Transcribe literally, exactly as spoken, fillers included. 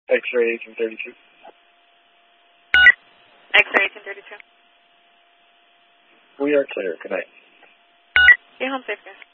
X-ray eighteen thirty-two. X-ray eighteen thirty-two. We are clear. Good night. Get home safe, guys.